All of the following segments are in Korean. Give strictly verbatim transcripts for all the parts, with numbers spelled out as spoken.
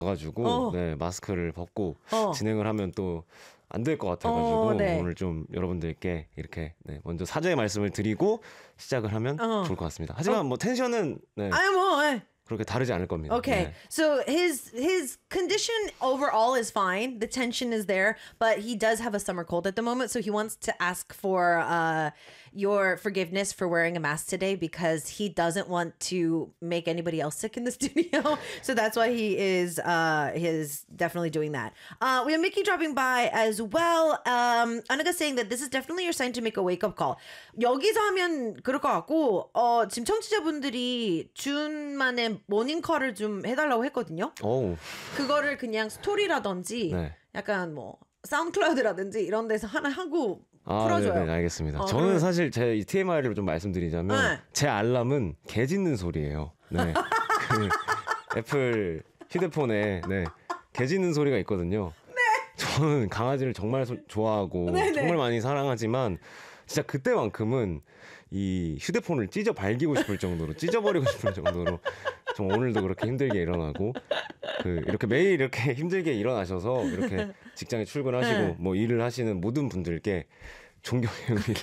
가지고 어. 네, 마스크를 벗고 어. 진행을 하면 또 안 될 것 같아가지고 어, 네. 오늘 좀 여러분들께 이렇게 네, 먼저 사죄의 말씀을 드리고 시작을 하면 어. 좋을 것 같습니다. 하지만 어. 뭐 텐션은 네, 아니 뭐 예. 그렇게 다르지 않을 겁니다. Okay, 네. so his his condition overall is fine. The tension is there, but he does have a summer cold at the moment. So he wants to ask for uh, your forgiveness for wearing a mask today because he doesn't want to make anybody else sick in the studio. So that's why he is uh, he is definitely doing that. Uh, we have Mickey dropping by as well. Um, Annika saying that this is definitely your sign to make a wake up call. 여기서 하면 그럴 것 같고 어, 지금 청취자분들이 준만의 모닝콜을 좀 해달라고 했거든요. 오. 그거를 그냥 스토리라든지 네. 약간 뭐 사운드클라우드라든지 이런 데서 하나 하고 아, 풀어줘요. 네네, 알겠습니다. 어, 저는 그러면- 사실 제 이 티엠아이를 좀 말씀드리자면 네. 제 알람은 개 짖는 소리예요. 네. 그 애플 휴대폰에 네, 개 짖는 소리가 있거든요. 저는 강아지를 정말 소- 좋아하고 네네. 정말 많이 사랑하지만 진짜 그때만큼은 이 휴대폰을 찢어 발기고 싶을 정도로 찢어버리고 싶을 정도로 좀 오늘도 그렇게 힘들게 일어나고 그 이렇게 매일 이렇게 힘들게 일어나셔서 이렇게 직장에 출근하시고 네. 뭐 일을 하시는 모든 분들께 존경의 의미를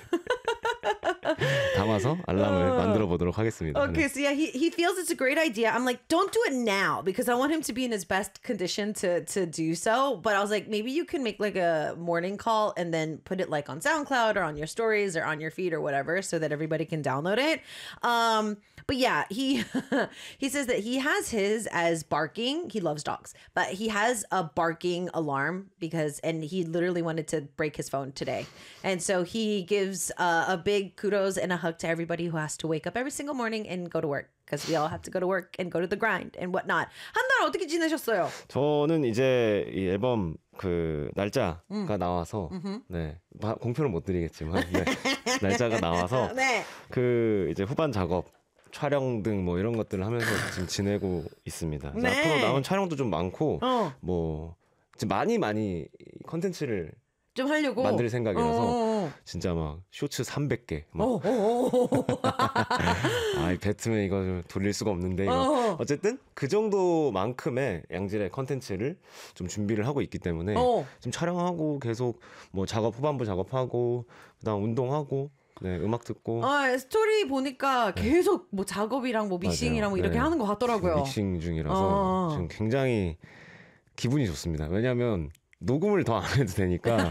담아서 알람을 만들어 보도록 하겠습니다. Okay, 네. so yeah, he, he feels it's a great idea. I'm like, don't do it now because I want him to be in his best condition to to do so. But I was like, maybe you can make like a morning call and then put it like on SoundCloud or on your stories or on your feed or whatever so that everybody can download it. Um, but yeah, he he says that he has his as barking. He loves dogs, but he has a barking alarm because and he literally wanted to break his phone today. And so he gives uh, a big kudos and a hug to everybody who has to wake up every single morning and go to work because we all have to go to work and go to the grind and whatnot. 한 달 어떻게 지내셨어요? 저는 이제 이 앨범 그 날짜가 음. 나와서 네 마- 공표는 못 드리겠지만 네, 날짜가 나와서 네. 그 이제 후반 작업 촬영 등 뭐 이런 것들을 하면서 지금 지내고 있습니다. 그래서 네. 앞으로 남은 촬영도 좀 많고 어. 뭐 지금 많이 많이 컨텐츠를 좀 하려고 만들 생각이라서 어, 진짜 막 쇼츠 삼백 개 막 어, 어, 어, 어. 아, 이 배트맨 이거 좀 돌릴 수가 없는데 이거 어. 어쨌든 그 정도만큼의 양질의 컨텐츠를 좀 준비를 하고 있기 때문에 어. 좀 촬영하고 계속 뭐 작업 후반부 작업하고 그다음 운동하고 네, 음악 듣고 아, 스토리 보니까 계속 뭐 작업이랑 뭐 믹싱이랑 뭐 맞아요. 이렇게 네. 하는 것 같더라고요. 믹싱 중이라서 어. 지금 굉장히 기분이 좋습니다. 왜냐하면 녹음을 더 안 해도 되니까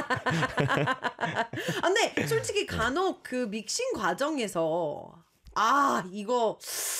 아, 근데 솔직히 간혹 그 믹싱 과정에서 아 이거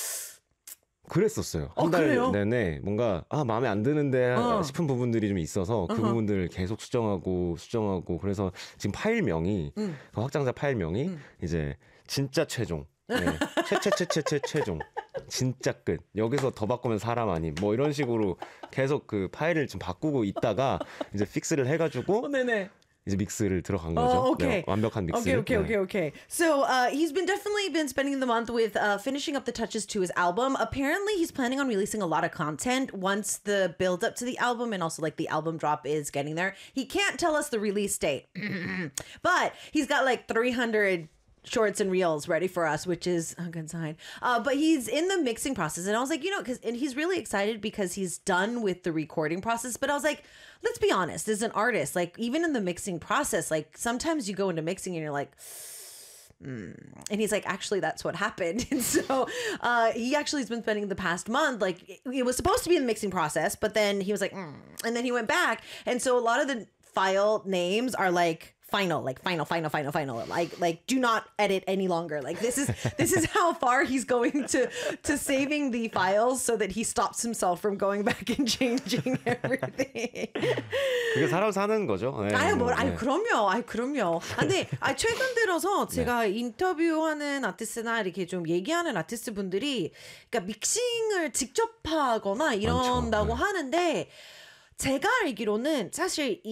그랬었어요. 어, 한 달 그래요? 내내 뭔가 아 마음에 안 드는데 어. 싶은 부분들이 좀 있어서 그 어허. 부분들을 계속 수정하고 수정하고 그래서 지금 파일명이 음. 그 확장자 파일명이 이제 진짜 최종 네. 최최최최최 최종 진짜 끝 여기서 더 바꾸면 사람 아님 뭐 이런 식으로 계속 그 파일을 좀 바꾸고 있다가 이제 픽스를 해가지고 네네. 이제 믹스를 들어간 거죠. Oh, okay. 네, 완벽한 믹스. Okay, okay, 네. okay, okay. So uh, he's been definitely been spending the month with uh, finishing up the touches to his album. Apparently, he's planning on releasing a lot of content once the build up to the album and also like the album drop is getting there. He can't tell us the release date, but he's got like three hundred shorts and reels ready for us, which is a good sign. Uh, but he's in the mixing process, and I was like, you know, because and he's really excited because he's done with the recording process. But I was like, let's be honest, as an artist, like even in the mixing process, like sometimes you go into mixing and you're like. Mm. And he's like, actually, that's what happened. And so uh, he actually has been spending the past month, like, it, it was supposed to be in the mixing process, but then he was like, mm. and then he went back. And so a lot of the file names are like, final, like final, final, final, final. Like, like, do not edit any longer. Like, this is this is how far he's going to to saving the files so that he stops himself from going back and changing everything. 그게 사람 사는 거죠. 네, 아유, 뭐, 뭐, 아유, 네. 그럼요. 아유, 그럼요. 아, 근데, 아, 최근 들어서 제가 인터뷰하는 아티스트나 이렇게 좀 얘기하는 아티스트 분들이, 그러니까 믹싱을 직접 하거나 이런다고 많죠. 네. 하는데, 제가 알기로는 사실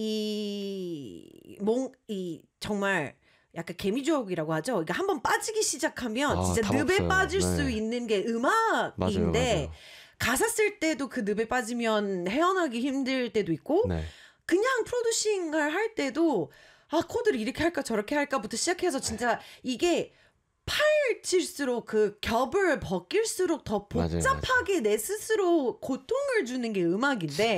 이, 몽, 이, 정말, 약간 개미주옥이라고 하죠. 그러니까 한번 빠지기 시작하면 아, 진짜 답 늪에 없어요. 빠질 네. 수 있는 게 맞아요, 음악인데, 맞아요. 가사 쓸 때도 그 늪에 빠지면 헤어나기 힘들 때도 있고, 네. 그냥 프로듀싱을 할 때도 아 코드를 이렇게 할까 저렇게 할까부터 시작해서 진짜 이게 파헤칠수록 그 겹을 벗길수록 더 맞아요, 복잡하게 내 스스로 고통을 주는 게 음악인데